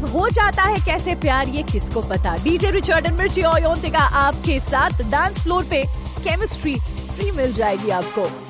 हो जाता है कैसे प्यार ये किसको पता। डीजे रिचर्ड एंड मिर्ची ओयोंतिका आपके साथ डांस फ्लोर पे केमिस्ट्री फ्री मिल जाएगी आपको।